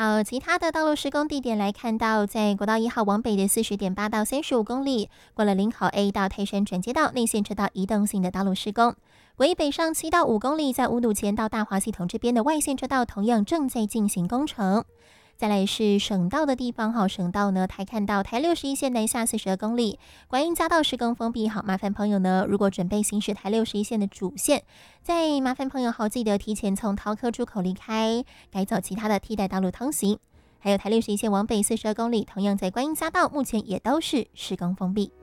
好，其他的道路施工地点来看到，在国道1号往北的40.8到35公里，过了林口 A 到泰山转接道内线车道移动性的道路施工。国一北上7到5公里，在五堵前到大华系统这边的外线车道同样正在进行工程。再来是省道的地方，省道呢，台看到台61线南下42公里，观音匝道施工封闭，麻烦朋友呢，如果准备行驶台61线的主线，再麻烦朋友记得提前从桃科出口离开，改走其他的替代道路通行。还有台61线往北42公里，同样在观音匝道目前也都是施工封闭。